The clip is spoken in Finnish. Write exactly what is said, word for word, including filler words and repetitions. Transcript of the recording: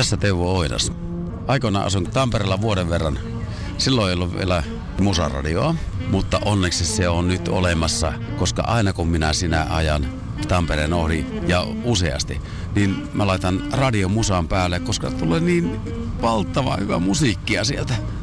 Tässä Teuvo Oinas. Aikoinaan asun Tampereella vuoden verran. Silloin ei ollut vielä musaradioa, mutta onneksi se on nyt olemassa, koska aina kun minä sinä ajan Tampereen ohi ja useasti, niin mä laitan radion musan päälle, koska tulee niin valtava hyvä musiikkia sieltä.